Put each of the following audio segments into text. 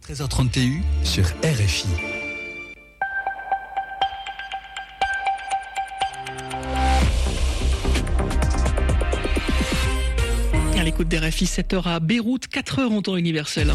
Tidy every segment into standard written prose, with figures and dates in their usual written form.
13h30 TU sur RFI. À l'écoute d'RFI, 7h à Beyrouth, 4h en temps universel.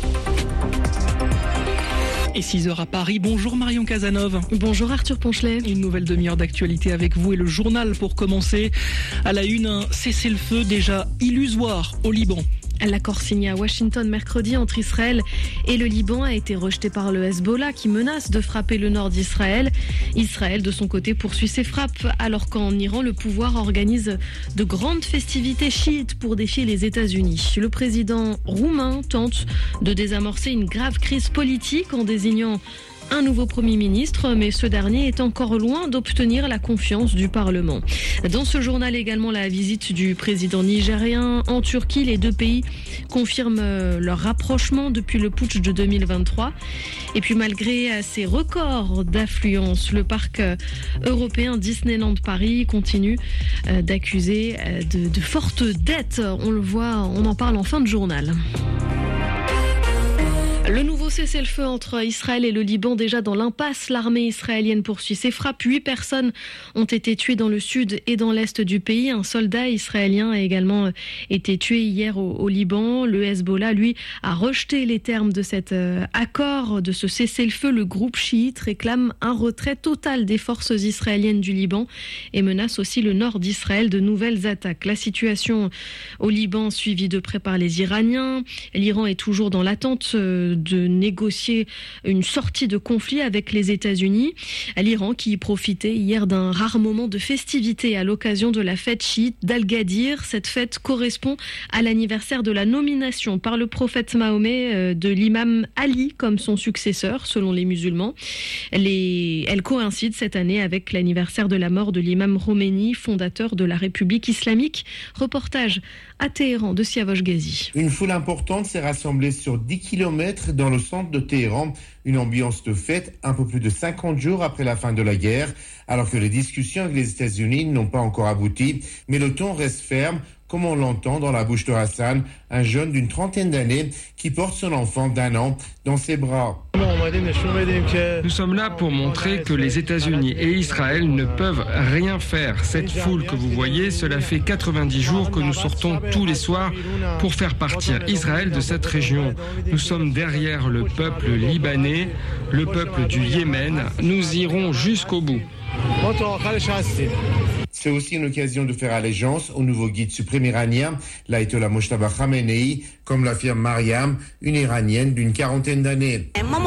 Et 6h à Paris. Bonjour Marion Casanov. Bonjour Arthur Ponchelet. Une nouvelle demi-heure d'actualité avec vous et le journal pour commencer. À la une, un cessez-le-feu déjà illusoire au Liban. L'accord signé à Washington mercredi entre Israël et le Liban a été rejeté par le Hezbollah qui menace de frapper le nord d'Israël. Israël, de son côté, poursuit ses frappes alors qu'en Iran, le pouvoir organise de grandes festivités chiites pour défier les États-Unis. Le président roumain tente de désamorcer une grave crise politique en désignant un nouveau Premier ministre, mais ce dernier est encore loin d'obtenir la confiance du Parlement. Dans ce journal également, la visite du président nigérien en Turquie. Les deux pays confirment leur rapprochement depuis le putsch de 2023. Et puis malgré ces records d'affluence, le parc européen Disneyland Paris continue d'accuser de fortes dettes. On le voit, on en parle en fin de journal. Le nouveau cessez-le-feu entre Israël et le Liban déjà dans l'impasse. L'armée israélienne poursuit ses frappes. 8 personnes ont été tuées dans le sud et dans l'est du pays. Un soldat israélien a également été tué hier au Liban. Le Hezbollah, lui, a rejeté les termes de cet accord, de ce cessez-le-feu. Le groupe chiite réclame un retrait total des forces israéliennes du Liban et menace aussi le nord d'Israël de nouvelles attaques. La situation au Liban suivie de près par les Iraniens. L'Iran est toujours dans l'attente de négocier une sortie de conflit avec les États-Unis. L'Iran qui profitait hier d'un rare moment de festivité à l'occasion de la fête chiite d'Al-Gadir. Cette fête correspond à l'anniversaire de la nomination par le prophète Mahomet de l'imam Ali comme son successeur, selon les musulmans. Elle coïncide cette année avec l'anniversaire de la mort de l'imam Khomeini, fondateur de la République islamique. Reportage à Téhéran de Siavosh Ghazi. Une foule importante s'est rassemblée sur 10 km dans le centre de Téhéran. Une ambiance de fête un peu plus de 50 jours après la fin de la guerre, alors que les discussions avec les États-Unis n'ont pas encore abouti. Mais le ton reste ferme, comme on l'entend dans la bouche de Hassan, un jeune d'une trentaine d'années qui porte son enfant d'1 an dans ses bras. Nous sommes là pour montrer que les États-Unis et Israël ne peuvent rien faire. Cette foule que vous voyez, cela fait 90 jours que nous sortons tous les soirs pour faire partir Israël de cette région. Nous sommes derrière le peuple libanais, le peuple du Yémen. Nous irons jusqu'au bout. C'est aussi une occasion de faire allégeance au nouveau guide suprême iranien, l'ayatollah Mojtaba Khamenei, comme l'affirme Mariam, une Iranienne d'une quarantaine d'années.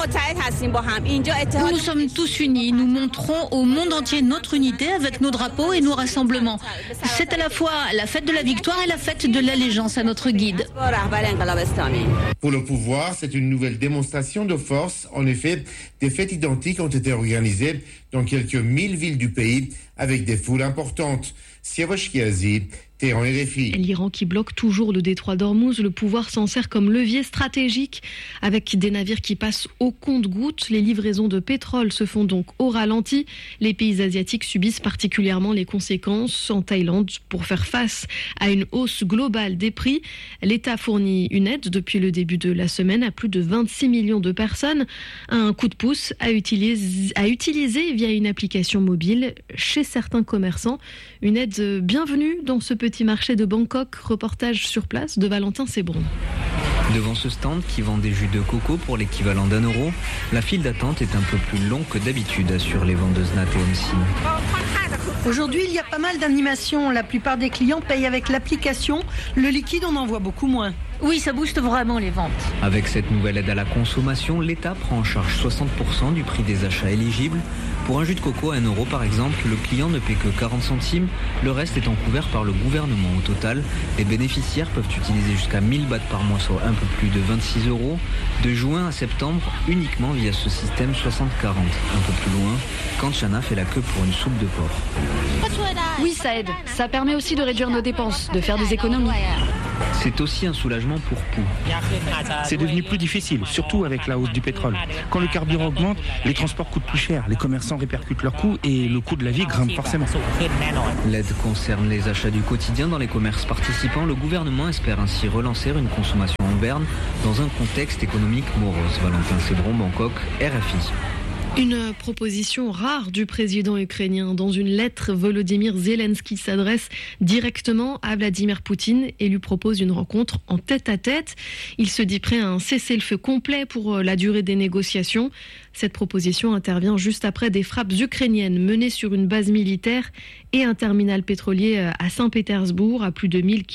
Nous sommes tous unis, nous montrons au monde entier notre unité avec nos drapeaux et nos rassemblements. C'est à la fois la fête de la victoire et la fête de l'allégeance à notre guide. Pour le pouvoir, c'est une nouvelle démonstration de force. En effet, des fêtes identiques ont été organisées dans quelques 1000 villes du pays avec des foules importantes. Siavosh Ghazi, Téhéran RFI. L'Iran qui bloque toujours le détroit d'Ormuz, le pouvoir s'en sert comme levier stratégique avec des navires qui passent au compte-gouttes. Les livraisons de pétrole se font donc au ralenti. Les pays asiatiques subissent particulièrement les conséquences. En Thaïlande, pour faire face à une hausse globale des prix, l'État fournit une aide depuis le début de la semaine à plus de 26 millions de personnes. Un coup de pouce à utiliser via une application mobile chez certains commerçants. Une aide bienvenue dans ce petit marché de Bangkok. Reportage sur place de Valentin Sébron. Devant ce stand qui vend des jus de coco pour l'équivalent d'1 euro, la file d'attente est un peu plus longue que d'habitude, assurent les vendeuses Nat et MC. Aujourd'hui, il y a pas mal d'animations. La plupart des clients payent avec l'application. Le liquide, on en voit beaucoup moins. Oui, ça booste vraiment les ventes. Avec cette nouvelle aide à la consommation, l'État prend en charge 60% du prix des achats éligibles. Pour un jus de coco à 1 euro par exemple, le client ne paie que 40 centimes, le reste étant couvert par le gouvernement. Au total, les bénéficiaires peuvent utiliser jusqu'à 1000 bahts par mois, soit un peu plus de 26 euros, de juin à septembre, uniquement via ce système 60-40. Un peu plus loin, quand Chana fait la queue pour une soupe de porc. Oui, ça aide. Ça permet aussi de réduire nos dépenses, de faire des économies. C'est aussi un soulagement pour Pou. C'est devenu plus difficile, surtout avec la hausse du pétrole. Quand le carburant augmente, les transports coûtent plus cher, les commerçants répercutent leurs coûts et le coût de la vie grimpe forcément. L'aide concerne les achats du quotidien dans les commerces participants. Le gouvernement espère ainsi relancer une consommation en berne dans un contexte économique morose. Valentin Sebron, Bangkok, RFI. Une proposition rare du président ukrainien. Dans une lettre, Volodymyr Zelensky s'adresse directement à Vladimir Poutine et lui propose une rencontre en tête-à-tête. Il se dit prêt à un cessez-le-feu complet pour la durée des négociations. Cette proposition intervient juste après des frappes ukrainiennes menées sur une base militaire et un terminal pétrolier à Saint-Pétersbourg, à plus de 1000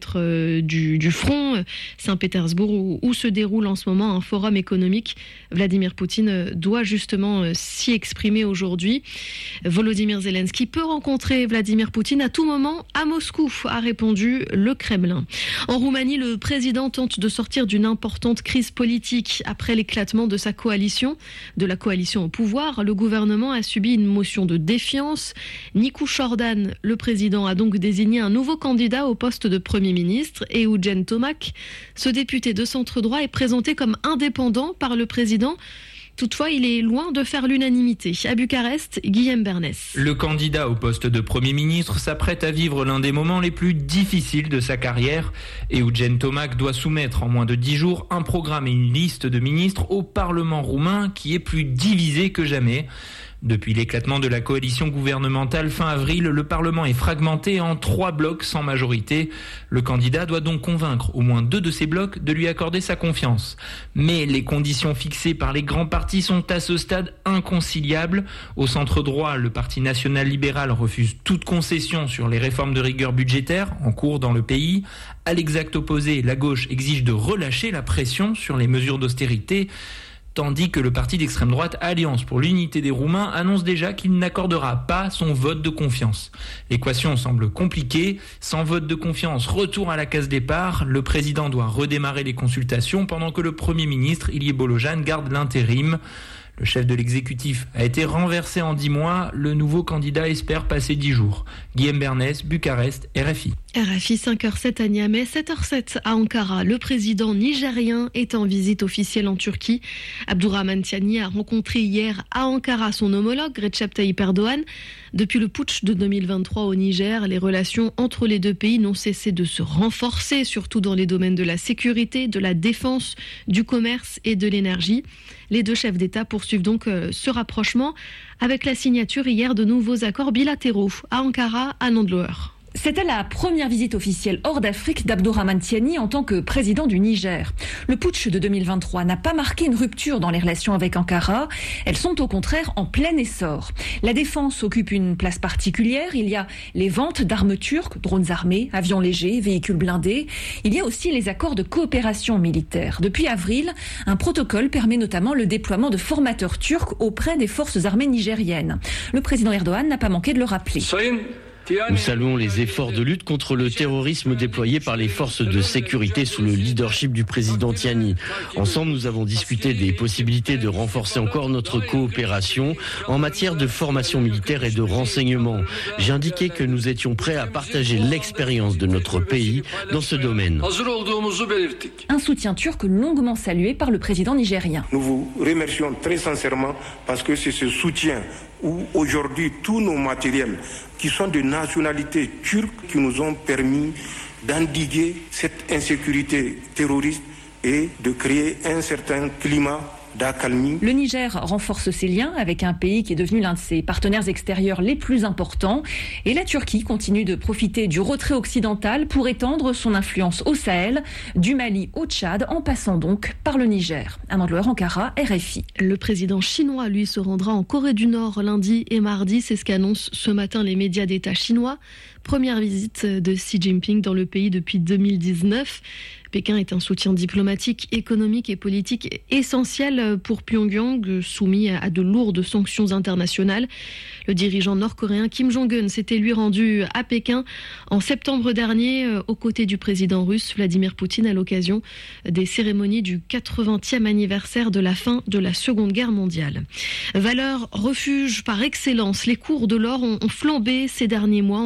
km du front. Saint-Pétersbourg, où se déroule en ce moment un forum économique. Vladimir Poutine doit justement s'y exprimer aujourd'hui. Volodymyr Zelensky peut rencontrer Vladimir Poutine à tout moment à Moscou, a répondu le Kremlin. En Roumanie, le président tente de sortir d'une importante crise politique après l'éclatement de sa coalition. De la coalition au pouvoir, le gouvernement a subi une motion de défiance. Nicu Jordan, le président, a donc désigné un nouveau candidat au poste de Premier ministre, Eugen Tomac. Ce député de centre-droit est présenté comme indépendant par le président. Toutefois, il est loin de faire l'unanimité. À Bucarest, Guillaume Bernès. Le candidat au poste de Premier ministre s'apprête à vivre l'un des moments les plus difficiles de sa carrière. Eugen Tomac doit soumettre en moins de 10 jours un programme et une liste de ministres au Parlement roumain qui est plus divisé que jamais. Depuis l'éclatement de la coalition gouvernementale fin avril, le Parlement est fragmenté en 3 blocs sans majorité. Le candidat doit donc convaincre au moins 2 de ces blocs de lui accorder sa confiance. Mais les conditions fixées par les grands partis sont à ce stade inconciliables. Au centre droit, le Parti national libéral refuse toute concession sur les réformes de rigueur budgétaire en cours dans le pays. À l'exact opposé, la gauche exige de relâcher la pression sur les mesures d'austérité, tandis que le parti d'extrême droite Alliance pour l'unité des Roumains annonce déjà qu'il n'accordera pas son vote de confiance. L'équation semble compliquée. Sans vote de confiance, retour à la case départ. Le président doit redémarrer les consultations pendant que le Premier ministre, Ilie Bolojan, garde l'intérim. Le chef de l'exécutif a été renversé en 10 mois. Le nouveau candidat espère passer 10 jours. Guillaume Bernès, Bucarest, RFI. RFI 5h07 à Niamey, 7h07 à Ankara. Le président nigérien est en visite officielle en Turquie. Abdourahmane Tiani a rencontré hier à Ankara son homologue Recep Tayyip Erdogan. Depuis le putsch de 2023 au Niger, les relations entre les deux pays n'ont cessé de se renforcer, surtout dans les domaines de la sécurité, de la défense, du commerce et de l'énergie. Les deux chefs d'État poursuivent donc ce rapprochement avec la signature hier de nouveaux accords bilatéraux à Ankara, à Nandloer. C'était la première visite officielle hors d'Afrique d'Abdourahmane Tiani en tant que président du Niger. Le putsch de 2023 n'a pas marqué une rupture dans les relations avec Ankara. Elles sont au contraire en plein essor. La défense occupe une place particulière. Il y a les ventes d'armes turques, drones armés, avions légers, véhicules blindés. Il y a aussi les accords de coopération militaire. Depuis avril, un protocole permet notamment le déploiement de formateurs turcs auprès des forces armées nigériennes. Le président Erdogan n'a pas manqué de le rappeler. Nous saluons les efforts de lutte contre le terrorisme déployés par les forces de sécurité sous le leadership du président Tiani. Ensemble, nous avons discuté des possibilités de renforcer encore notre coopération en matière de formation militaire et de renseignement. J'ai indiqué que nous étions prêts à partager l'expérience de notre pays dans ce domaine. Un soutien turc longuement salué par le président nigérien. Nous vous remercions très sincèrement parce que c'est ce soutien où aujourd'hui tous nos matériels qui sont de nationalité turque qui nous ont permis d'endiguer cette insécurité terroriste et de créer un certain climat d'accalmie. Le Niger renforce ses liens avec un pays qui est devenu l'un de ses partenaires extérieurs les plus importants. Et la Turquie continue de profiter du retrait occidental pour étendre son influence au Sahel, du Mali au Tchad, en passant donc par le Niger. Un Nandloer, Ankara, RFI. Le président chinois, lui, se rendra en Corée du Nord lundi et mardi. C'est ce qu'annoncent ce matin les médias d'État chinois. Première visite de Xi Jinping dans le pays depuis 2019. Pékin est un soutien diplomatique, économique et politique essentiel pour Pyongyang, soumis à de lourdes sanctions internationales. Le dirigeant nord-coréen Kim Jong-un s'était lui rendu à Pékin en septembre dernier aux côtés du président russe Vladimir Poutine à l'occasion des cérémonies du 80e anniversaire de la fin de la Seconde Guerre mondiale. Valeur refuge par excellence, les cours de l'or ont flambé ces derniers mois en raison des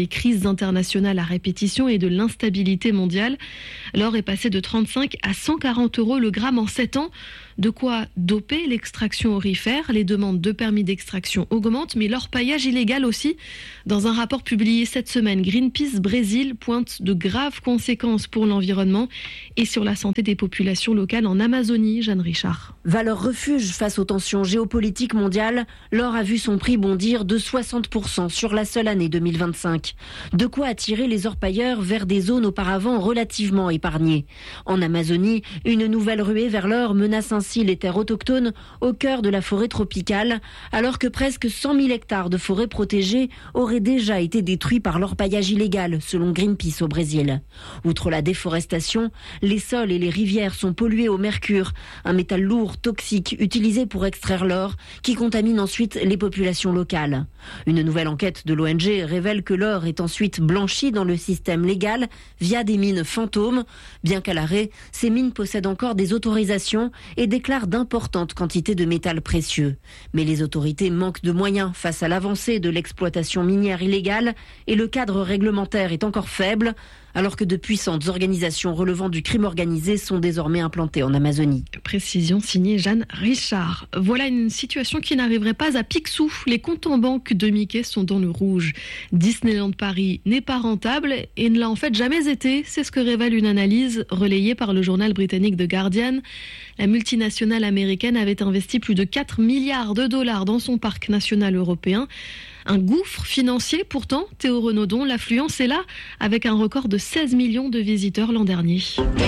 des crises internationales à répétition et de l'instabilité mondiale. L'or est passé de 35 à 140 € le gramme en 7 ans. De quoi doper l'extraction aurifère. Les demandes de permis d'extraction augmentent, mais l'orpaillage illégal aussi. Dans un rapport publié cette semaine, Greenpeace Brésil pointe de graves conséquences pour l'environnement et sur la santé des populations locales en Amazonie. Jeanne Richard. Valeur refuge face aux tensions géopolitiques mondiales, l'or a vu son prix bondir de 60% sur la seule année 2025. De quoi attirer les orpailleurs vers des zones auparavant relativement épargnées. En Amazonie, une nouvelle ruée vers l'or menace ainsi les terres autochtones au cœur de la forêt tropicale, alors que presque 100 000 hectares de forêts protégées auraient déjà été détruits par l'orpaillage illégal, selon Greenpeace au Brésil. Outre la déforestation, les sols et les rivières sont pollués au mercure, un métal lourd, toxique, utilisé pour extraire l'or, qui contamine ensuite les populations locales. Une nouvelle enquête de l'ONG révèle que l'or est ensuite blanchi dans le système légal via des mines fantômes. Bien qu'à l'arrêt, ces mines possèdent encore des autorisations et déclarent d'importantes quantités de métal précieux. Mais les autorités manquent de moyens face à l'avancée de l'exploitation minière illégale et le cadre réglementaire est encore faible, alors que de puissantes organisations relevant du crime organisé sont désormais implantées en Amazonie. Précision signée Jeanne Richard. Voilà une situation qui n'arriverait pas à Picsou. Les comptes en banque de Mickey sont dans le rouge. Disneyland Paris n'est pas rentable et ne l'a en fait jamais été. C'est ce que révèle une analyse relayée par le journal britannique The Guardian. La multinationale américaine avait investi plus de 4 milliards de dollars dans son parc national européen. Un gouffre financier pourtant, Théo Renaudon, l'affluence est là avec un record de 16 millions de visiteurs l'an dernier.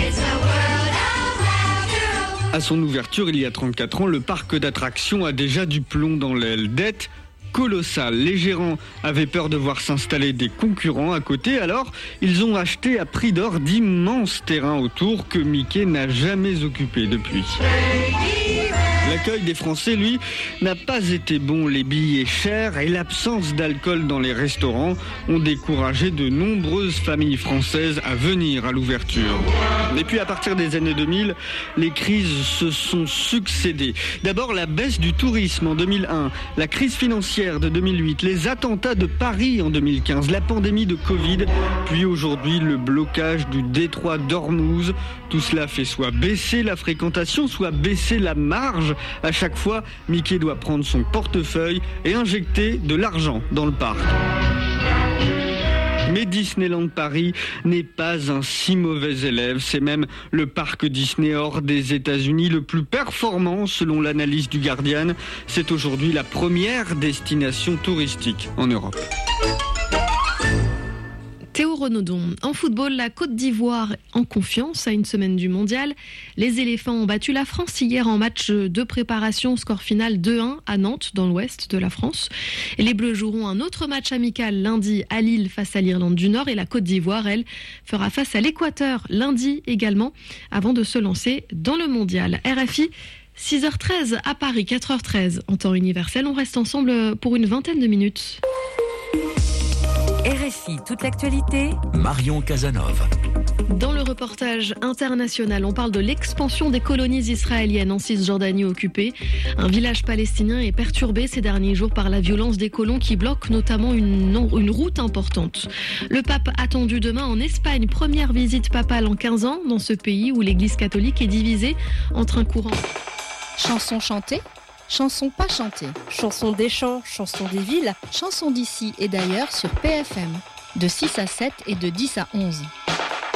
À son ouverture il y a 34 ans, le parc d'attractions a déjà du plomb dans l'aile. Dette colossale. Les gérants avaient peur de voir s'installer des concurrents à côté, alors ils ont acheté à prix d'or d'immenses terrains autour que Mickey n'a jamais occupés depuis. L'accueil des Français, lui, n'a pas été bon. Les billets chers et l'absence d'alcool dans les restaurants ont découragé de nombreuses familles françaises à venir à l'ouverture. Et puis à partir des années 2000, les crises se sont succédées. D'abord la baisse du tourisme en 2001, la crise financière de 2008, les attentats de Paris en 2015, la pandémie de Covid, puis aujourd'hui le blocage du détroit d'Ormuz. Tout cela fait soit baisser la fréquentation, soit baisser la marge. À chaque fois, Mickey doit prendre son portefeuille et injecter de l'argent dans le parc. Mais Disneyland Paris n'est pas un si mauvais élève. C'est même le parc Disney hors des États-Unis le plus performant selon l'analyse du Guardian. C'est aujourd'hui la première destination touristique en Europe. Théo Renaudon. En football, la Côte d'Ivoire en confiance à une semaine du mondial. Les éléphants ont battu la France hier en match de préparation, score final 2-1 à Nantes, dans l'ouest de la France. Et les Bleus joueront un autre match amical lundi à Lille face à l'Irlande du Nord. Et la Côte d'Ivoire, elle, fera face à l'Équateur lundi également, avant de se lancer dans le mondial. RFI, 6h13 à Paris, 4h13 en temps universel. On reste ensemble pour une vingtaine de minutes. RFI, toute l'actualité. Marion Casanov. Dans le reportage international, on parle de l'expansion des colonies israéliennes en Cisjordanie occupée. Un village palestinien est perturbé ces derniers jours par la violence des colons qui bloquent notamment une route importante. Le pape attendu demain en Espagne, première visite papale en 15 ans dans ce pays où l'église catholique est divisée entre un courant. Chansons chantées, chansons pas chantées, chansons des champs, chansons des villes, chansons d'ici et d'ailleurs sur PFM, de 6 à 7 et de 10 à 11.